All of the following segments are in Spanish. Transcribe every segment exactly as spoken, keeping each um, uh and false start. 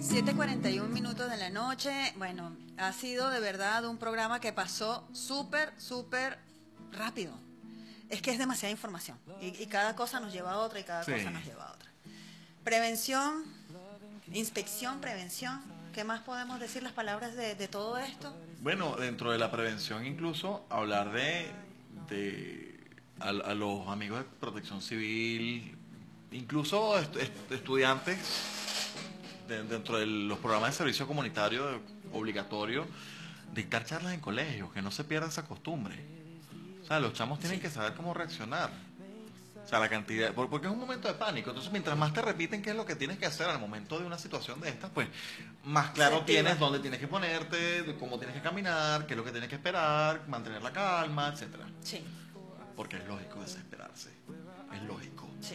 siete cuarenta y un minutos de la noche. Bueno, ha sido de verdad un programa que pasó súper, súper rápido. Es que es demasiada información y, y cada cosa nos lleva a otra y cada Sí. cosa nos lleva a otra. Prevención, inspección, prevención. ¿Qué más podemos decir las palabras de, de todo esto? Bueno, dentro de la prevención incluso hablar de, de a, a los amigos de Protección Civil, incluso est est estudiantes de, dentro de los programas de servicio comunitario obligatorio, dictar charlas en colegios, que no se pierda esa costumbre. O sea, los chamos tienen Sí. que saber cómo reaccionar. O sea, la cantidad, por- porque es un momento de pánico. Entonces, mientras más te repiten qué es lo que tienes que hacer al momento de una situación de estas, pues más claro Se activa. tienes dónde tienes que ponerte, de cómo tienes que caminar, qué es lo que tienes que esperar, mantener la calma, etcétera. Sí, Porque es lógico desesperarse. Es lógico. sí.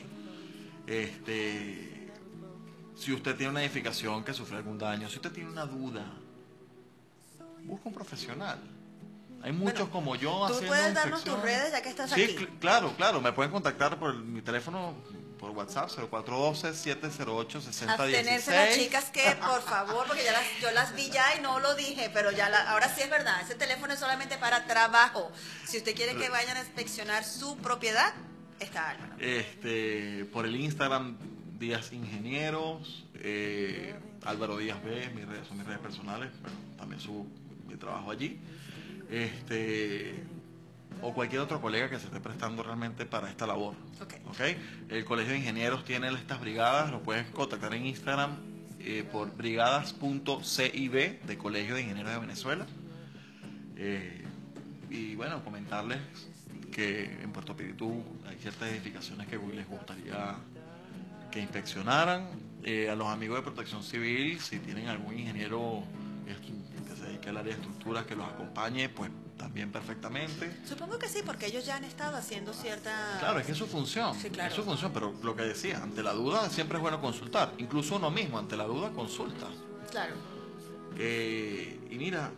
Este, si usted tiene una edificación que sufre algún daño, si usted tiene una duda, busca un profesional. Hay muchos Bueno, como yo tú haciendo puedes darnos tus inspecciones. redes ya que estás Sí, aquí. cl- claro, claro. Me pueden contactar por el- mi teléfono por WhatsApp cero cuatro uno dos, siete cero ocho, seis cero uno seis. Abstenerse las chicas que, por favor, porque ya las, yo las vi ya y no lo dije, pero ya la, ahora sí es verdad, ese teléfono es solamente para trabajo. Si usted quiere que vayan a inspeccionar su propiedad, está Álvaro. Este, por el Instagram Díaz Ingenieros, eh, Álvaro Díaz B, mis redes, son mis redes personales, bueno, también subo mi trabajo allí. Este, o cualquier otro colega que se esté prestando realmente para esta labor. Ok. ¿Ok? El Colegio de Ingenieros tiene estas brigadas, lo puedes contactar en Instagram eh, por brigadas punto cib de Colegio de Ingenieros de Venezuela. Eh, y bueno, comentarles que en Puerto Piritú hay ciertas edificaciones que les gustaría que inspeccionaran. Eh, a los amigos de Protección Civil, si tienen algún ingeniero que se dedique al área de estructuras que los acompañe, pues también perfectamente. Supongo que sí, porque ellos ya han estado haciendo cierta... Claro, es que es su función, Sí, claro. es su función, pero lo que decía, ante la duda siempre es bueno consultar, incluso uno mismo, ante la duda consulta. Claro. Eh, y mira,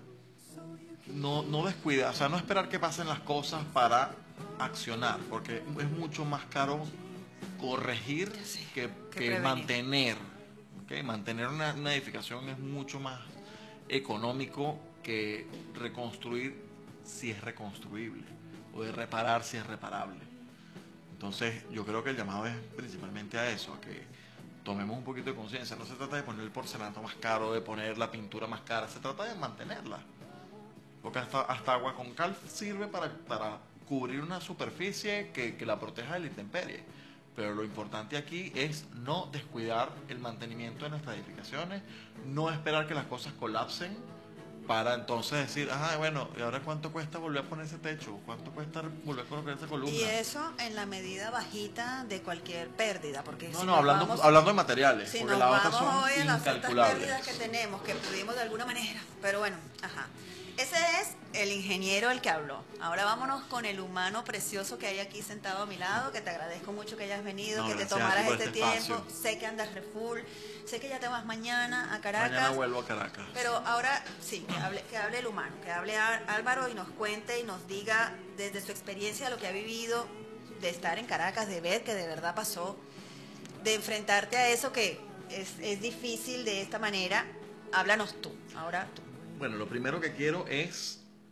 no, no descuida, o sea, no esperar que pasen las cosas para accionar, porque es mucho más caro corregir Sí, que, que que prevenir. mantener. ¿Ok? Mantener una, una edificación es mucho más económico que reconstruir si es reconstruible, o de reparar si es reparable. Entonces, yo creo que el llamado es principalmente a eso, a que tomemos un poquito de conciencia. No se trata de poner el porcelanato más caro, de poner la pintura más cara, se trata de mantenerla. Porque hasta, hasta agua con cal sirve para, para cubrir una superficie que, que la proteja de la intemperie. Pero lo importante aquí es no descuidar el mantenimiento de nuestras edificaciones, no esperar que las cosas colapsen para entonces decir, ajá, bueno, ¿y ahora cuánto cuesta volver a poner ese techo? ¿Cuánto cuesta volver a colocar esa columna? Y eso en la medida bajita de cualquier pérdida, porque No, si no, nos hablando, vamos, hablando de materiales, si porque nos las vamos otras son hoy a las altas incalculables. pérdidas que tenemos, que pudimos de alguna manera, pero bueno, ajá. Ese es el ingeniero el que habló. Ahora vámonos con el humano precioso que hay aquí sentado a mi lado, que te agradezco mucho que hayas venido, No, que te gracias a ti tomaras por este este tiempo. espacio. Sé que andas refull, sé que ya te vas mañana a Caracas. Mañana vuelvo a Caracas. Pero ahora sí, que hable, que hable el humano, que hable Á- Álvaro y nos cuente y nos diga desde su experiencia lo que ha vivido, de estar en Caracas, de ver que de verdad pasó, de enfrentarte a eso que es, es difícil de esta manera. Háblanos tú, ahora tú. Bueno, lo primero que quiero es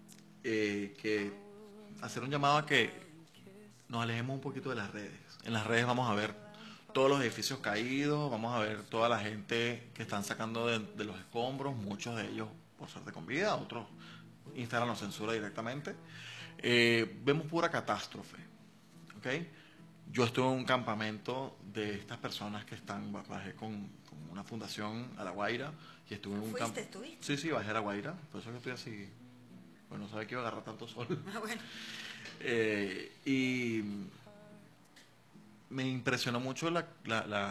eh, que hacer un llamado a que nos alejemos un poquito de las redes. En las redes vamos a ver todos los edificios caídos, vamos a ver toda la gente que están sacando de, de los escombros, muchos de ellos por suerte con vida, otros Instagram los censura directamente. Eh, vemos pura catástrofe, ¿ok? Yo estuve en un campamento de estas personas que están, bajé con, con una fundación a La Guaira y estuve en un ¿Fuiste, campo. estuviste? Sí, sí, bajé a La Guaira, por eso que estoy así. Bueno, no sabía que iba a agarrar tanto sol. Ah, bueno. Eh, y me impresionó mucho la, la, la